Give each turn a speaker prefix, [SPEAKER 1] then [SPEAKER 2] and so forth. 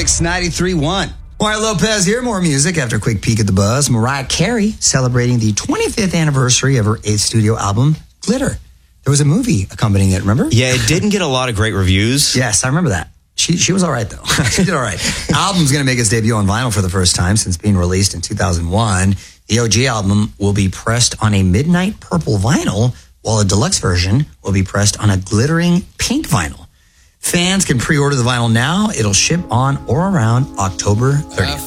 [SPEAKER 1] Mix 93.1. Mario Lopez here. More music after a quick peek at the buzz. Mariah Carey celebrating the 25th anniversary of her 8th studio album, Glitter. There was a movie accompanying it, remember?
[SPEAKER 2] Yeah, it didn't get a lot of great reviews.
[SPEAKER 1] Yes, I remember that. She was all right, though. She did all right. Album's going to make its debut on vinyl for the first time since being released in 2001. The OG album will be pressed on a midnight purple vinyl, while a deluxe version will be pressed on a glittering pink vinyl. Fans can pre-order the vinyl now. It'll ship on or around October 30th.